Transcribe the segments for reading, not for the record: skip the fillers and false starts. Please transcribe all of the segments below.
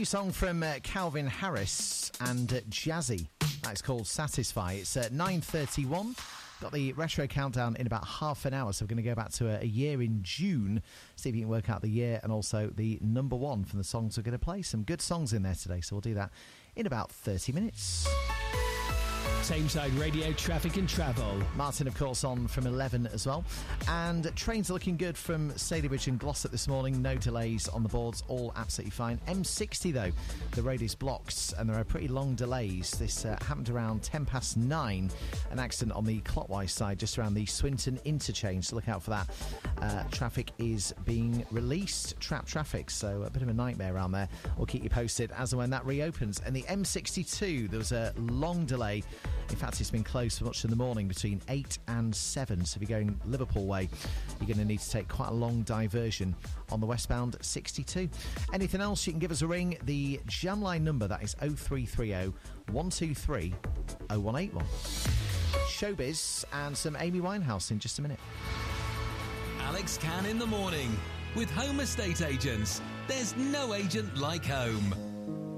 New song from Calvin Harris and Jazzy. That's called Satisfy. It's 9:31. Got the retro countdown in about half an hour, so we're going to go back to a year in June, see if you can work out the year and also the number one from the songs we're going to play. Some good songs in there today, so we'll do that in about 30 minutes. Tameside Radio Traffic and Travel. Martin, of course, on from 11 as well. And trains are looking good from Stalybridge and Glossop this morning. No delays on the boards, all absolutely fine. M60, though, the road is blocked and there are pretty long delays. This happened around 9:10. An accident on the clockwise side, just around the Swinton interchange, so look out for that. Traffic is being released, trap traffic, so a bit of a nightmare around there. We'll keep you posted as and when that reopens. And the M62, there was a long delay. In fact, it's been closed for much of the morning between 8 and 7. So if you're going Liverpool way, you're going to need to take quite a long diversion on the westbound 62. Anything else, you can give us a ring. The jam line number, that is 0330 123 0181. Showbiz and some Amy Winehouse in just a minute. Alex Cann in the morning with Home Estate Agents. There's no agent like home.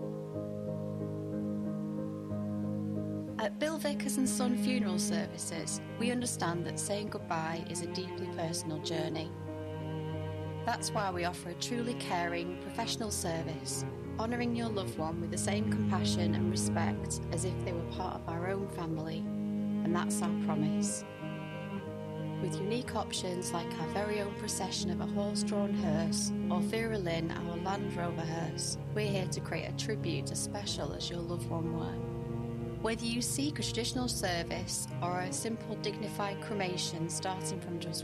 At Bill Vickers and Son Funeral Services, we understand that saying goodbye is a deeply personal journey. That's why we offer a truly caring, professional service, honouring your loved one with the same compassion and respect as if they were part of our own family. And that's our promise. With unique options like our very own procession of a horse-drawn hearse or Vera Lynn, our Land Rover hearse, we're here to create a tribute as special as your loved one were. Whether you seek a traditional service or a simple dignified cremation starting from just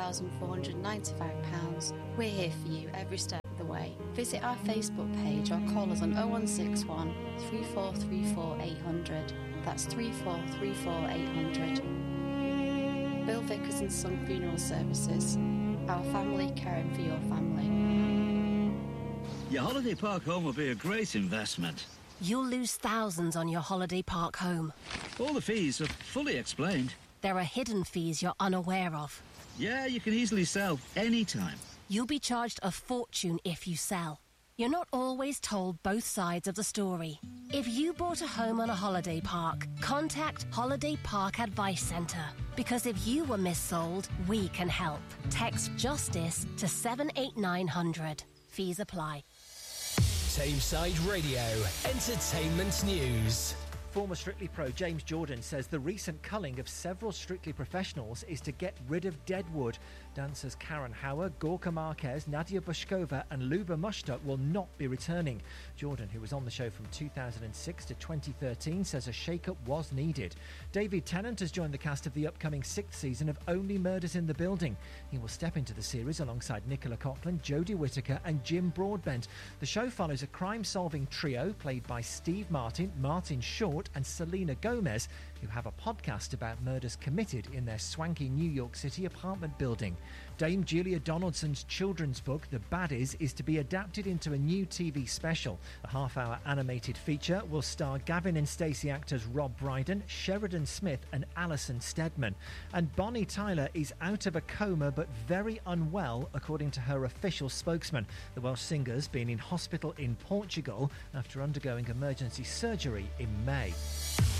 £1,495, we're here for you every step of the way. Visit our Facebook page or call us on 0161 3434 800. That's 3434 800. Bill Vickers and Son Funeral Services. Our family caring for your family. Your holiday park home will be a great investment. You'll lose thousands on your holiday park home. All the fees are fully explained. There are hidden fees you're unaware of. Yeah, you can easily sell anytime. You'll be charged a fortune if you sell. You're not always told both sides of the story. If you bought a home on a holiday park, contact Holiday Park Advice Centre. Because if you were missold, we can help. Text JUSTICE to 78900. Fees apply. Tameside Radio Entertainment News. Former Strictly Pro James Jordan says the recent culling of several Strictly professionals is to get rid of deadwood. Dancers Karen Hauer, Gorka Marquez, Nadia Bushkova and Luba Mushtaq will not be returning. Jordan, who was on the show from 2006 to 2013, says a shake-up was needed. David Tennant has joined the cast of the upcoming 6th season of Only Murders in the Building. He will step into the series alongside Nicola Coughlan, Jodie Whittaker and Jim Broadbent. The show follows a crime-solving trio played by Steve Martin, Martin Short and Selena Gomez, who have a podcast about murders committed in their swanky New York City apartment building. Dame Julia Donaldson's children's book, The Baddies, is to be adapted into a new TV special. The half-hour animated feature will star Gavin and Stacey actors Rob Brydon, Sheridan Smith and Alison Steadman. And Bonnie Tyler is out of a coma but very unwell, according to her official spokesman. The Welsh singer's been in hospital in Portugal after undergoing emergency surgery in May.